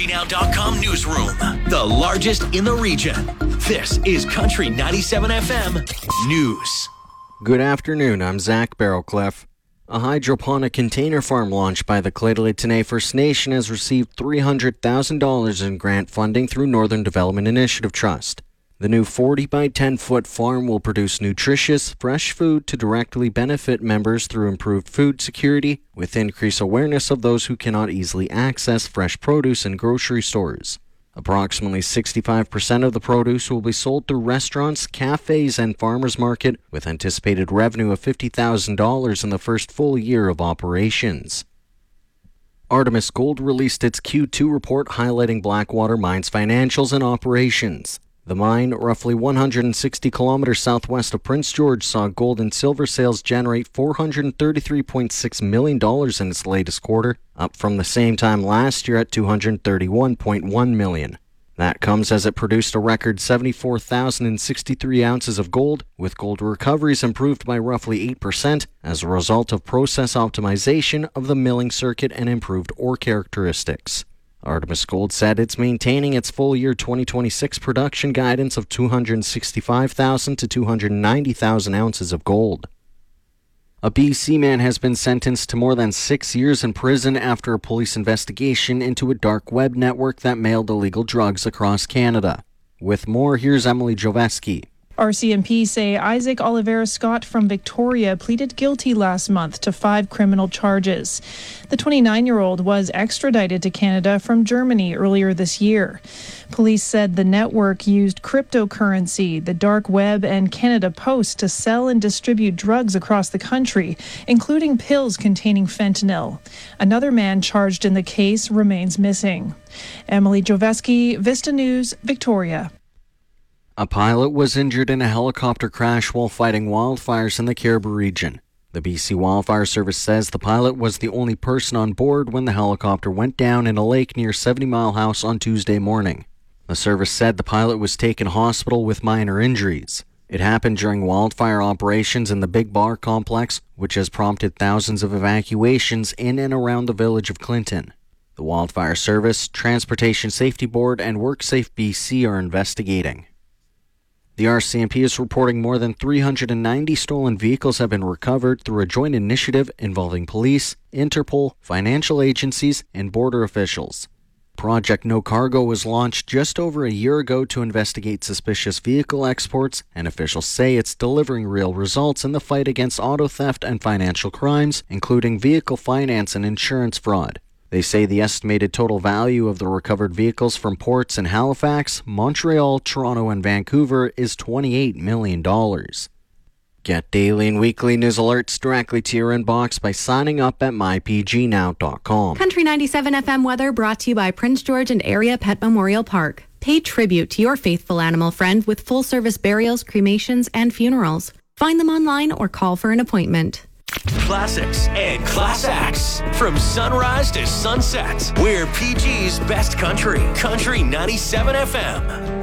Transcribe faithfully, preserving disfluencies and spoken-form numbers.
G Now dot com newsroom, the largest in the region. This is Country ninety-seven F M News. Good afternoon, I'm Zach Barrowcliff. A hydroponic container farm launched by the Lheidli First Nation has received three hundred thousand dollars in grant funding through Northern Development Initiative Trust. The new forty by ten foot farm will produce nutritious, fresh food to directly benefit members through improved food security, with increased awareness of those who cannot easily access fresh produce in grocery stores. Approximately sixty-five percent of the produce will be sold through restaurants, cafes, and farmers market, with anticipated revenue of fifty thousand dollars in the first full year of operations. Artemis Gold released its Q two report highlighting Blackwater Mine's financials and operations. The mine, roughly one hundred sixty kilometers southwest of Prince George, saw gold and silver sales generate four hundred thirty-three point six million dollars in its latest quarter, up from the same time last year at two hundred thirty-one point one million dollars. That comes as it produced a record seventy-four thousand sixty-three ounces of gold, with gold recoveries improved by roughly eight percent as a result of process optimization of the milling circuit and improved ore characteristics. Artemis Gold said it's maintaining its full-year twenty twenty-six production guidance of two hundred sixty-five thousand to two hundred ninety thousand ounces of gold. A B C man has been sentenced to more than six years in prison after a police investigation into a dark web network that mailed illegal drugs across Canada. With more, here's Emily Joveski. R C M P say Isaac Oliveira Scott from Victoria pleaded guilty last month to five criminal charges. The twenty-nine-year-old was extradited to Canada from Germany earlier this year. Police said the network used cryptocurrency, the dark web, and Canada Post to sell and distribute drugs across the country, including pills containing fentanyl. Another man charged in the case remains missing. Emily Joveski, Vista News, Victoria. A pilot was injured in a helicopter crash while fighting wildfires in the Caribou region. The B C Wildfire Service says the pilot was the only person on board when the helicopter went down in a lake near seventy mile House on Tuesday morning. The service said the pilot was taken to hospital with minor injuries. It happened during wildfire operations in the Big Bar complex, which has prompted thousands of evacuations in and around the village of Clinton. The Wildfire Service, Transportation Safety Board, and WorkSafe B C are investigating. The R C M P is reporting more than three hundred ninety stolen vehicles have been recovered through a joint initiative involving police, Interpol, financial agencies, and border officials. Project No Cargo was launched just over a year ago to investigate suspicious vehicle exports, and officials say it's delivering real results in the fight against auto theft and financial crimes, including vehicle finance and insurance fraud. They say the estimated total value of the recovered vehicles from ports in Halifax, Montreal, Toronto, and Vancouver is twenty-eight million dollars. Get daily and weekly news alerts directly to your inbox by signing up at my p g now dot com. Country ninety-seven F M weather brought to you by Prince George and Area Pet Memorial Park. Pay tribute to your faithful animal friend with full-service burials, cremations, and funerals. Find them online or call for an appointment. Classics and class acts. From sunrise to sunset, we're P G's best country. Country ninety-seven F M.